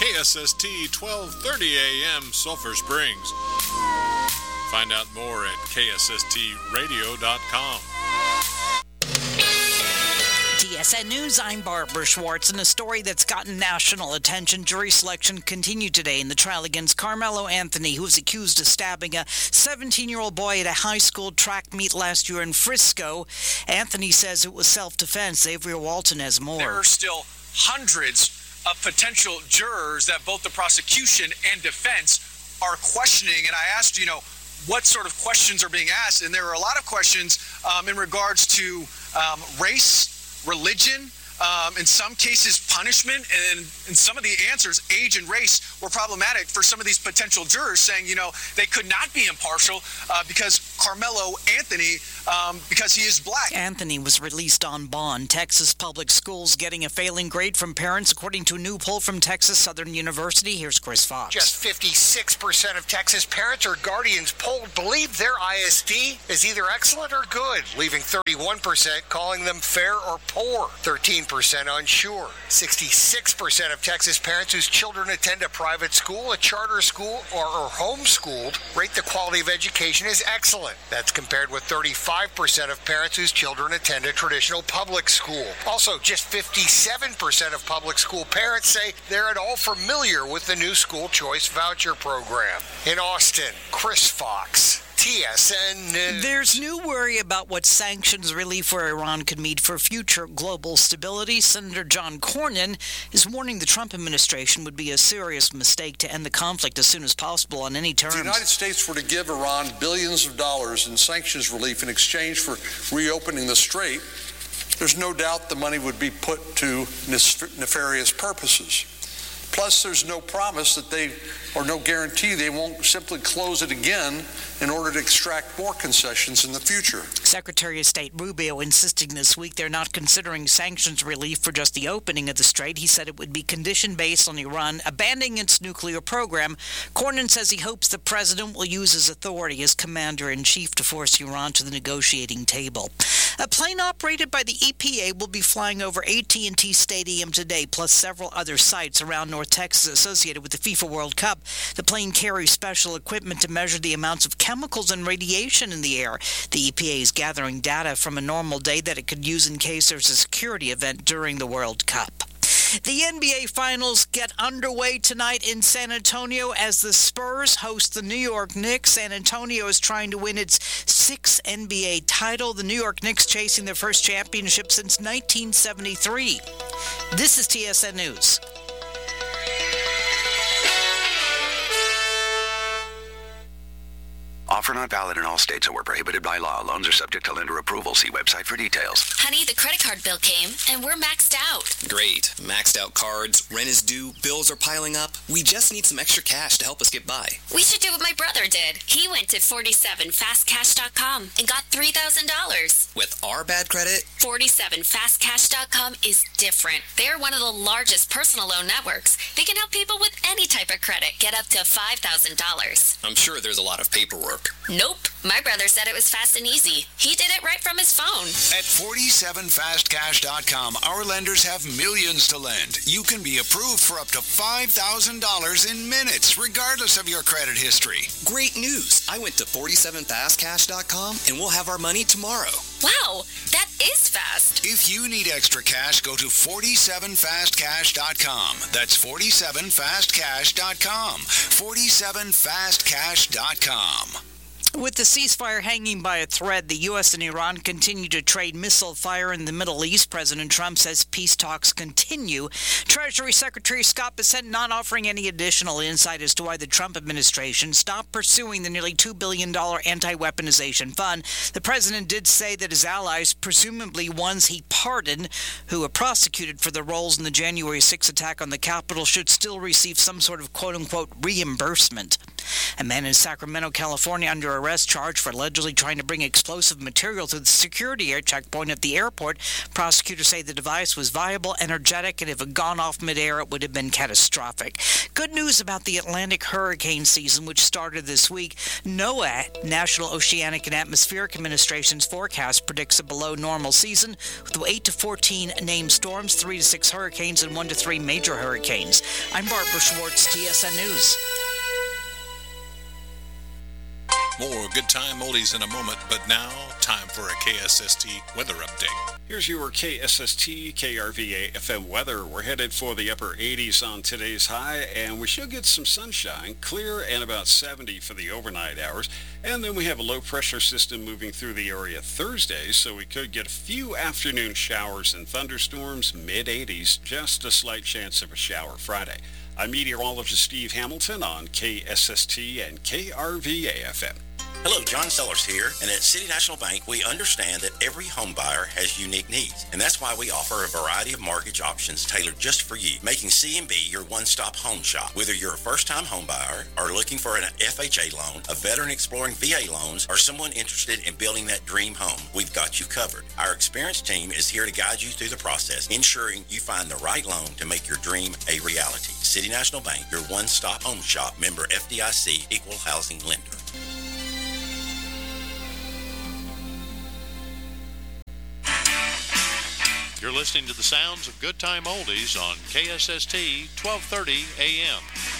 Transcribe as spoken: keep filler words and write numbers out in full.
K S S T twelve thirty A M Sulphur Springs. Find out more at K S S T radio dot com. T S N News, I'm Barbara Schwartz. In a story that's gotten national attention, jury selection continued today in the trial against Carmelo Anthony, who was accused of stabbing a seventeen-year-old boy at a high school track meet last year in Frisco. Anthony says it was self-defense. Avery Walton has more. There are still hundreds of potential jurors that both the prosecution and defense are questioning. And I asked, you know, what sort of questions are being asked? And there are a lot of questions um, in regards to um, race, religion, um, in some cases punishment, and in some of the answers, age and race were problematic for some of these potential jurors, saying, you know, they could not be impartial uh, because Carmelo Anthony, um, because he is black. Anthony was released on bond. Texas public schools getting a failing grade from parents, according to a new poll from Texas Southern University. Here's Chris Fox. Just fifty-six percent of Texas parents or guardians polled believe their I S D is either excellent or good, leaving thirty-one percent calling them fair or poor, thirteen percent unsure. sixty-six percent of Texas parents whose children attend a private school, a charter school, or are homeschooled rate the quality of education as excellent. That's compared with thirty-five percent of parents whose children attend a traditional public school. Also, just fifty-seven percent of public school parents say they're at all familiar with the new school choice voucher program. In Austin, Chris Fox, T S N News. There's new worry about what sanctions relief for Iran could mean for future global stability. Senator John Cornyn is warning the Trump administration would be a serious mistake to end the conflict as soon as possible on any terms. If the United States were to give Iran billions of dollars in sanctions relief in exchange for reopening the strait, there's no doubt the money would be put to nefarious purposes. Plus, there's no promise that they, or no guarantee they won't simply close it again in order to extract more concessions in the future. Secretary of State Rubio insisting this week they're not considering sanctions relief for just the opening of the strait. He said it would be condition-based on Iran abandoning its nuclear program. Cornyn says he hopes the president will use his authority as commander-in-chief to force Iran to the negotiating table. A plane operated by the E P A will be flying over A T and T Stadium today, plus several other sites around North Texas associated with the FIFA World Cup. The plane carries special equipment to measure the amounts of chemicals and radiation in the air. The E P A is gathering data from a normal day that it could use in case there's a security event during the World Cup. The N B A Finals get underway tonight in San Antonio as the Spurs host the New York Knicks. San Antonio is trying to win its sixth N B A title. The New York Knicks chasing their first championship since nineteen seventy-three. This is T S N News. Offer not valid in all states or prohibited by law. Loans are subject to lender approval. See website for details. Honey, the credit card bill came, and we're maxed out. Great. Maxed out cards, rent is due, bills are piling up. We just need some extra cash to help us get by. We should do what my brother did. He went to forty-seven fast cash dot com and got three thousand dollars. With our bad credit? forty-seven fast cash dot com is different. They're one of the largest personal loan networks. They can help people with any type of credit get up to five thousand dollars. I'm sure there's a lot of paperwork. Nope. My brother said it was fast and easy. He did it right from his phone. At forty-seven fast cash dot com, our lenders have millions to lend. You can be approved for up to five thousand dollars in minutes, regardless of your credit history. Great news. I went to forty-seven fast cash dot com and we'll have our money tomorrow. Wow, that is fast. If you need extra cash, go to forty-seven fast cash dot com. That's forty-seven fast cash dot com. forty-seven fast cash dot com. With the ceasefire hanging by a thread, the U S and Iran continue to trade missile fire in the Middle East. President Trump says peace talks continue. Treasury Secretary Scott Bessent not offering any additional insight as to why the Trump administration stopped pursuing the nearly two billion dollars anti-weaponization fund. The president did say that his allies, presumably ones he pardoned, who were prosecuted for their roles in the January sixth attack on the Capitol, should still receive some sort of quote-unquote reimbursement. A man in Sacramento, California, under arrest, charged for allegedly trying to bring explosive material to the security air checkpoint at the airport. Prosecutors say the device was viable, energetic, and if it had gone off midair, it would have been catastrophic. Good news about the Atlantic hurricane season, which started this week. NOAA, National Oceanic and Atmospheric Administration's forecast predicts a below normal season with eight to fourteen named storms, three to six hurricanes, and one to three major hurricanes. I'm Barbara Schwartz, T S N News. More Good Time Oldies in a moment, but now, time for a K S S T weather update. Here's your K S S T K R V A F M weather. We're headed for the upper eighties on today's high, and we should get some sunshine, clear and about seventy for the overnight hours. And then we have a low-pressure system moving through the area Thursday, so we could get a few afternoon showers and thunderstorms, mid eighties, just a slight chance of a shower Friday. I'm meteorologist Steve Hamilton on K S S T and K R V A F M. Hello, John Sellers here, and at City National Bank, we understand that every home buyer has unique needs, and that's why we offer a variety of mortgage options tailored just for you, making C and B your one-stop home shop. Whether you're a first-time home buyer or looking for an F H A loan, a veteran exploring V A loans, or someone interested in building that dream home, we've got you covered. Our experienced team is here to guide you through the process, ensuring you find the right loan to make your dream a reality. City National Bank, your one-stop home shop, member F D I C, equal housing lender. You're listening to the sounds of Good Time Oldies on K S S T twelve thirty A M.